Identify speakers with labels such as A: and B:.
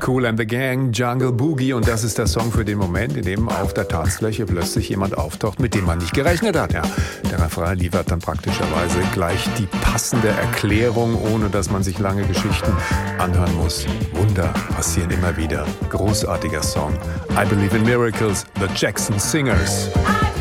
A: Kool and the Gang, Jungle Boogie, und das ist der Song für den Moment, in dem auf der Tanzfläche plötzlich jemand auftaucht, mit dem man nicht gerechnet hat. Ja, der Refrain liefert dann praktischerweise gleich die passende Erklärung, ohne dass man sich lange Geschichten anhören muss. Wunder passieren immer wieder. Großartiger Song. I Believe in Miracles, The Jackson Singers.